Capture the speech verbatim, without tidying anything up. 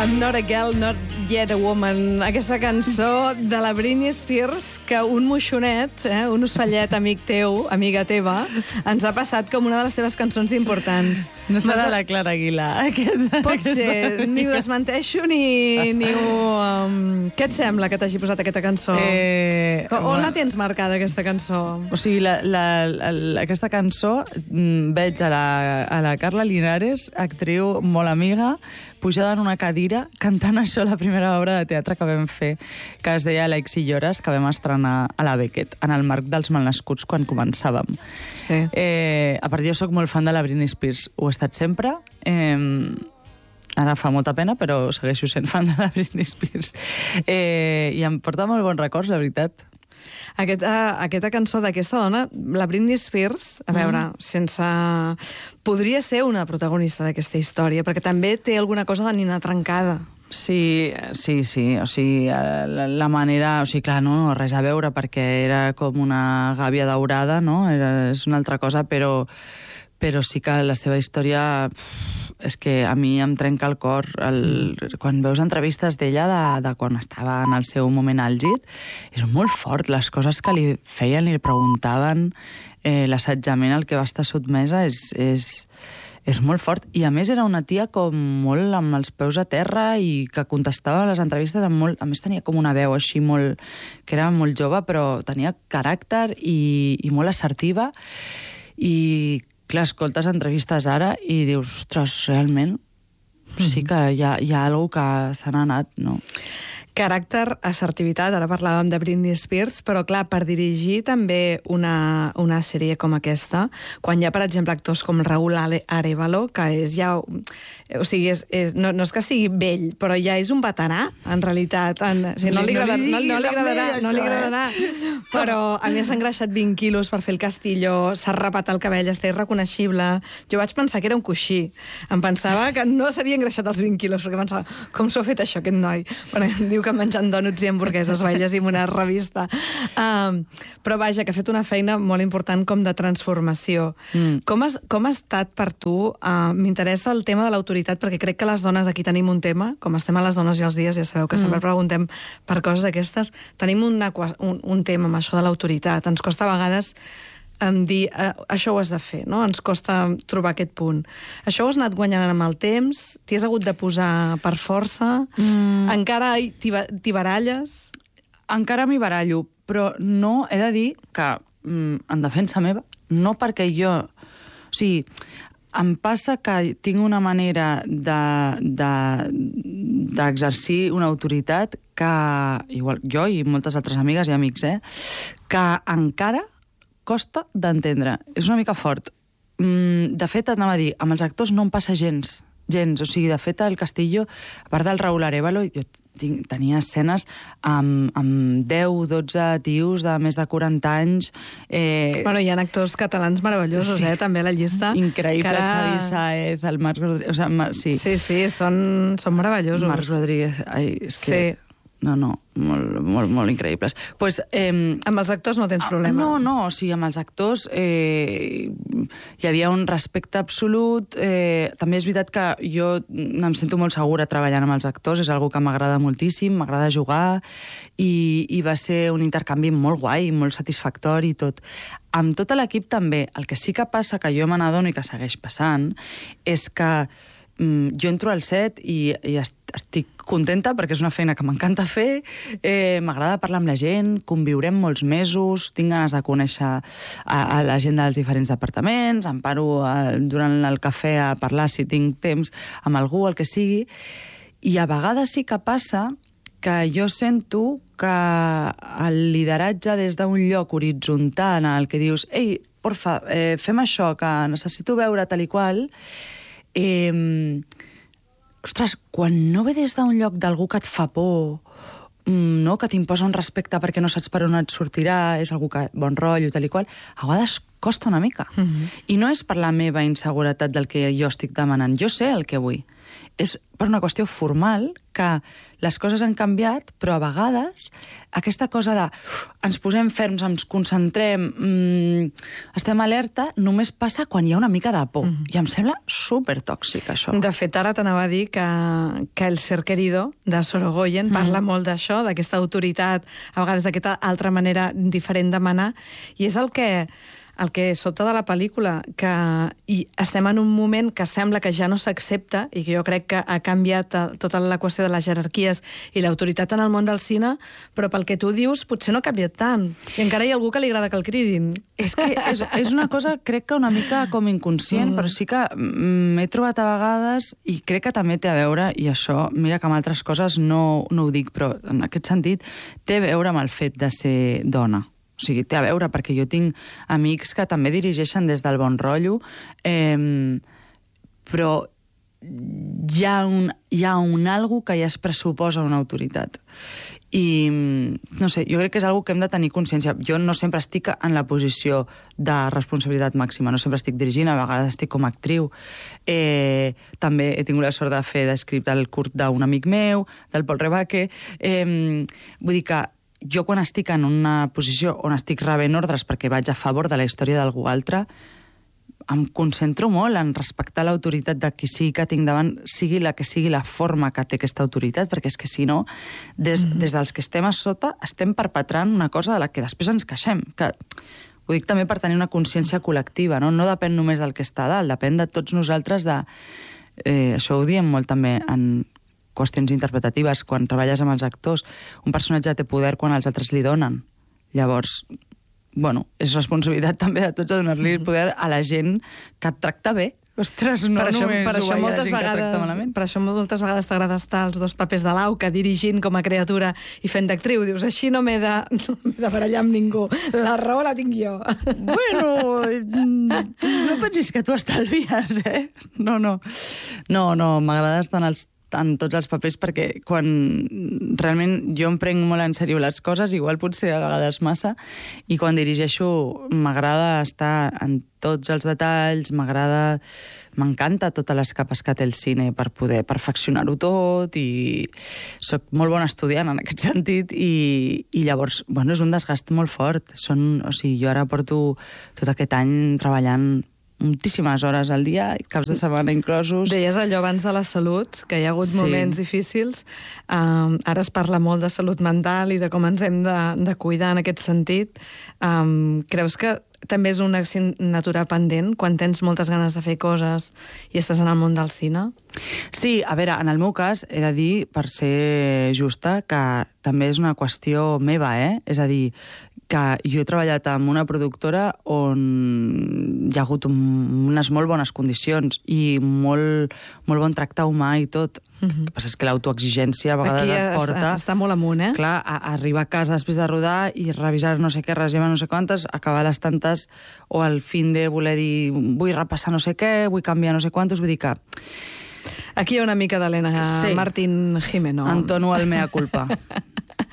I'm not a girl, not yet a woman. Aquesta cançó de la Britney Spears que un moixonet, eh, un ocellet amic teu, amiga teva, ens ha passat com una de les teves cançons importants. No serà de... la Clara Aguilar. Aquest, Pot ser, ni ho desmenteixo ni, ni ho... Um... Què et sembla que t'hagi posat aquesta cançó? Eh, On bueno. la tens marcada, aquesta cançó? O sigui, la, la, la, aquesta cançó veig a la, a la Carla Linares, actriu molt amiga, pujada en una cadira, cantant això a la primera obra de teatre que vam fer, que es deia Alex i Llores, que vam estrenar a la Beckett, en el marc dels malnascuts quan començàvem. Sí. Eh, a part, jo soc molt fan de la Britney Spears. Ho he estat sempre. Eh, ara fa molta pena, però segueixo sent fan de la Britney Spears. Eh, I em porta molt bons records, la veritat. Aquesta, aquesta cançó d'aquesta dona, la Britney Spears, a veure, mm. sense... podria ser una protagonista d'aquesta història, perquè també té alguna cosa de nina trencada. Sí, sí, sí, o sigui, la, la manera... O sigui, clar, no, res a veure, perquè era com una gàbia daurada, no? Era, és una altra cosa, però, però sí que la seva història... És que a mi em trenca el cor. El, quan veus entrevistes d'ella de, de quan estava en el seu moment àlgid, és molt fort. Les coses que li feien, li preguntaven, eh, l'assetjament al que va estar sotmesa és, és, és molt fort. I a més era una tia com molt amb els peus a terra i que contestava a les entrevistes amb molt... A més tenia com una veu així molt... que era molt jove, però tenia caràcter i, i molt assertiva. I clar, escoltes entrevistes ara i dius, ostres, realment sí que hi ha, hi ha alguna que se n'ha anat, no? Caràcter, assertivitat, ara parlàvem de Britney Spears, però clar, per dirigir també una, una sèrie com aquesta, quan hi ha, per exemple, actors com Raúl Arévalo, que és ja... O sigui, és, és, no, no és que sigui vell, però ja és un veterà, en realitat. En, o sigui, no, li agrada, no, no li agradarà, no li agradarà. Però a mi s'ha engreixat vint quilos per fer el Castillo, s'ha rapat el cabell, està irreconeixible. Jo vaig pensar que era un coixí. Em pensava que no s'havia engreixat els vint quilos, perquè pensava, com s'ho ha fet això, aquest noi? Bueno, diu que menjant dònuts i hamburgueses, vaig llegir una revista. Um, però vaja, que ha fet una feina molt important com de transformació. Mm. Com, has, com ha estat per tu? Uh, M'interessa el tema de l'autoritat, perquè crec que les dones aquí tenim un tema, com estem a les dones i els dies, ja sabeu que mm. sempre preguntem per coses aquestes, tenim una, un, un tema amb això de l'autoritat. Ens costa a vegades um, dir, uh, això ho has de fer, no? Ens costa trobar aquest punt. Això ho has anat guanyant amb el temps? T'hi has hagut de posar per força? Mm. Encara t'hi baralles? Encara m'hi barallo, però no, he de dir que, mm, en defensa meva, no perquè jo... O sigui, em passa que tinc una manera d'exercir de, de, una autoritat que, igual jo i moltes altres amigues i amics, eh, que encara costa d'entendre. És una mica fort. De fet, anava a dir, amb els actors no em passa gens, gens. O sigui, de fet, el Castillo, a part del Raúl Arévalo, jo tinc, tenia escenes amb, amb deu, dotze tios de més de quaranta anys. Eh... Bueno, hi ha actors catalans meravellosos, sí. eh, també a la llista. Increïble, ara... Xavi Sáez, el Marc Rodríguez... O sigui, sí. sí, sí, són, són meravellosos. Marc Rodríguez, ai, és que... Sí. No, no, molt, molt, molt increïbles. Pues, eh, amb els actors no tens problema? No, no, o sigui, amb els actors eh, hi havia un respecte absolut. Eh, també és veritat que jo em sento molt segura treballant amb els actors, és algo que m'agrada moltíssim, m'agrada jugar, i, i va ser un intercanvi molt guai, molt satisfactori i tot. Amb tot l'equip també, el que sí que passa, que jo me n'adono i que segueix passant, és que jo entro al set i, i estic contenta perquè és una feina que m'encanta fer, eh, m'agrada parlar amb la gent, conviurem molts mesos, tinc ganes de conèixer a, a la gent dels diferents departaments, em paro a, durant el cafè a parlar si tinc temps amb algú, el que sigui, i a vegades sí que passa que jo sento que el lideratge des d'un lloc horitzontal en el que dius, ei, porfa, eh, fem això, que necessito veure tal i qual. Eh, ostres, quan no ve des d'un lloc d'algú que et fa por, no, que t'imposa un respecte perquè no saps per on et sortirà, és algú que bon rotllo, tal i qual, a vegades costa una mica. Mm-hmm. I no és per la meva inseguretat del que jo estic demanant. Jo sé el que vull. és per una qüestió formal que les coses han canviat, però a vegades aquesta cosa de uf, ens posem ferms, ens concentrem, mmm, estem alerta, només passa quan hi ha una mica de por. Mm-hmm. I em sembla supertòxic, això. De fet, ara t'anava a dir que, que El ser querido, de Sorogoyen, mm. parla molt d'això, d'aquesta autoritat, a vegades d'aquesta altra manera diferent de manar, i és el que... el que sobta de la pel·lícula, que i estem en un moment que sembla que ja no s'accepta i que jo crec que ha canviat tota la qüestió de les jerarquies i l'autoritat en el món del cine, però pel que tu dius potser no ha canviat tant. I encara hi ha algú que li agrada que el cridin. És que és, és una cosa, crec que una mica com inconscient, mm. però sí que m'he trobat a vegades, i crec que també té a veure, i això, mira que amb altres coses no, no ho dic, però en aquest sentit té a veure amb el fet de ser dona. O sigui, té a veure, perquè jo tinc amics que també dirigeixen des del bon rotllo, eh, però hi ha, un, hi ha un algo que ja es pressuposa una autoritat. I, no sé, jo crec que és algo que hem de tenir consciència. Jo no sempre estic en la posició de responsabilitat màxima, no sempre estic dirigint, a vegades estic com a actriu. Eh, també he tingut la sort de fer d'escript del curt d'un amic meu, del Pol Rebaque. Eh, vull dir que jo quan estic en una posició on estic rebent ordres perquè vaig a favor de la història d'algú altre, em concentro molt en respectar l'autoritat de qui sigui que tinc davant, sigui la que sigui la forma que té aquesta autoritat, perquè és que si no, des, mm-hmm. des dels que estem a sota, estem perpetrant una cosa de la que després ens queixem. Que, ho dic també per tenir una consciència col·lectiva, no? No depèn només del que està a dalt, depèn de tots nosaltres de... Eh, això ho diem molt també en qüestions interpretatives, quan treballes amb els actors, un personatge té poder quan els altres li donen. Llavors, bueno, és responsabilitat també de tots de donar-li el poder a la gent que et tracta bé. Ostres, no per això, només per això moltes vegades, per això moltes vegades t'agrada estar als dos papers de l'Auca, dirigint com a criatura i fent d'actriu. Dius, així no m'he de, no m'he de barallar amb ningú. La raó la tinc jo. Bueno, no pensis que tu estalvies, eh? No, no. No, no, m'agrada estar en els en tots els papers, perquè quan realment jo em prenc molt en sèrio les coses, igual potser a vegades massa, i quan dirigeixo m'agrada estar en tots els detalls, m'agrada, m'encanta totes les capes que té el cine per poder perfeccionar-ho tot, i soc molt bon estudiant en aquest sentit, i, i llavors, bueno, és un desgast molt fort. Són, o sigui, jo ara porto tot aquest any treballant moltíssimes hores al dia, caps de setmana inclosos. Deies allò abans de la salut, que hi ha hagut sí. moments difícils. Um, ara es parla molt de salut mental i de com ens hem de, de cuidar en aquest sentit. Um, creus que també és una assignatura pendent quan tens moltes ganes de fer coses i estàs en el món del cine? Sí, a veure, en el meu cas he de dir, per ser justa, que també és una qüestió meva, eh? És a dir, que jo he treballat amb una productora on hi ha hagut unes molt bones condicions i molt, molt bon tracte humà i tot. Mm-hmm. El que passa és que l'autoexigència a vegades Aquí et porta... Aquí està molt amunt, eh? Clar, a, a arribar a casa després de rodar i revisar no sé què, reservar no sé quantes, acabar les tantes, o al fin de voler dir vull repassar no sé què, vull canviar no sé quantos, vull dir que... Aquí hi ha una mica d'Helena sí. Martín Jimeno. Entono el mea culpa.